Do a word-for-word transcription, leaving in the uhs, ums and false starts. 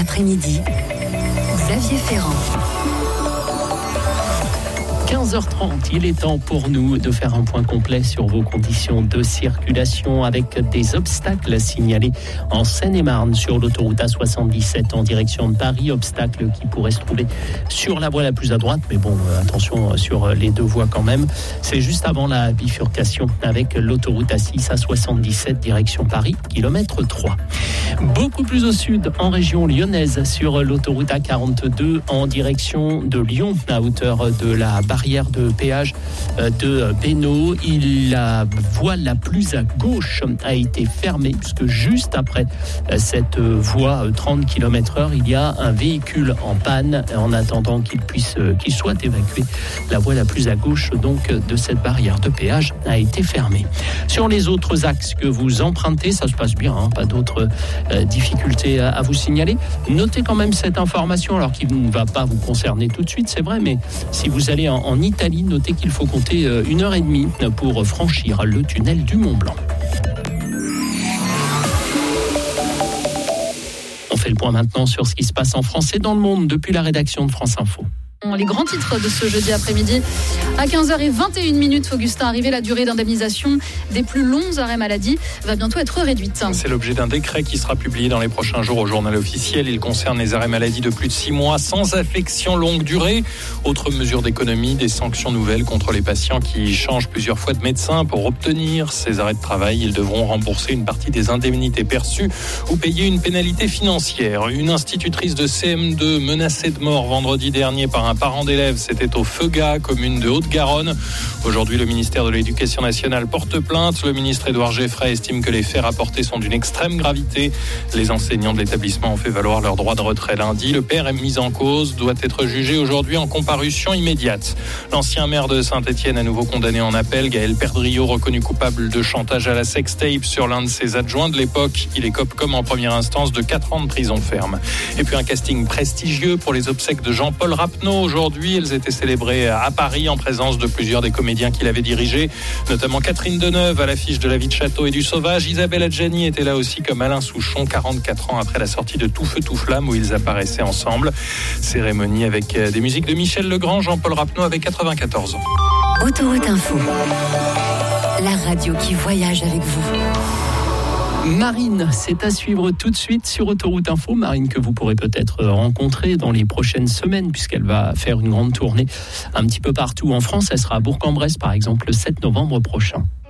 l'après-midi, Xavier Ferrand. quinze heures trente, il est temps pour nous de faire un point complet sur vos conditions de circulation avec des obstacles signalés en Seine-et-Marne sur l'autoroute A soixante-dix-sept en direction de Paris. Obstacles qui pourraient se trouver sur la voie la plus à droite, mais bon, attention sur les deux voies quand même. C'est juste avant la bifurcation avec l'autoroute A six A soixante-dix-sept direction Paris, kilomètre trois. Beaucoup plus au sud, en région lyonnaise, sur l'autoroute A quarante-deux en direction de Lyon, à hauteur de la barrière de péage de Bénaud. La voie la plus à gauche a été fermée puisque juste après cette voie trente kilomètres heure, il y a un véhicule en panne. En attendant qu'il puisse, qu'il soit évacué, la voie la plus à gauche donc de cette barrière de péage a été fermée. Sur les autres axes que vous empruntez, ça se passe bien, hein, pas d'autres euh, difficultés à, à vous signaler. Notez quand même cette information, alors qui ne va pas vous concerner tout de suite, c'est vrai, mais si vous allez en, en Italie, notez qu'il faut compter une heure et demie pour franchir le tunnel du Mont Blanc. On fait le point maintenant sur ce qui se passe en France et dans le monde depuis la rédaction de France Info. Les grands titres de ce jeudi après-midi. À quinze heures vingt et une minutes, Augustin arrivé, la durée d'indemnisation des plus longs arrêts maladie va bientôt être réduite. C'est l'objet d'un décret qui sera publié dans les prochains jours au journal officiel. Il concerne les arrêts maladie de plus de six mois sans affection longue durée. Autre mesure d'économie, des sanctions nouvelles contre les patients qui changent plusieurs fois de médecin pour obtenir ces arrêts de travail. Ils devront rembourser une partie des indemnités perçues ou payer une pénalité financière. Une institutrice de C M deux menacée de mort vendredi dernier par un parent d'élèves, c'était au Feugat, commune de Haute-Garonne. Aujourd'hui, le ministère de l'Éducation nationale porte plainte. Le ministre Édouard Geffray estime que les faits rapportés sont d'une extrême gravité. Les enseignants de l'établissement ont fait valoir leur droit de retrait lundi. Le père est mis en cause, doit être jugé aujourd'hui en comparution immédiate. L'ancien maire de Saint-Étienne, à nouveau condamné en appel, Gaël Perdriau, reconnu coupable de chantage à la sextape sur l'un de ses adjoints de l'époque. Il écope comme en première instance de quatre ans de prison ferme. Et puis un casting prestigieux pour les obsèques de Jean-Paul Rapneau. Aujourd'hui, elles étaient célébrées à Paris en présence de plusieurs des comédiens qu'il avait dirigés, notamment Catherine Deneuve à l'affiche de La Vie de Château et du Sauvage. Isabelle Adjani était là aussi, comme Alain Souchon, quarante-quatre ans après la sortie de Tout Feu Tout Flamme où ils apparaissaient ensemble. Cérémonie avec des musiques de Michel Legrand. Jean-Paul Rapneau avait quatre-vingt-quatorze ans. Autoroute Info, la radio qui voyage avec vous. Marine, c'est à suivre tout de suite sur Autoroute Info. Marine que vous pourrez peut-être rencontrer dans les prochaines semaines puisqu'elle va faire une grande tournée un petit peu partout en France. Elle sera à Bourg-en-Bresse par exemple le sept novembre prochain.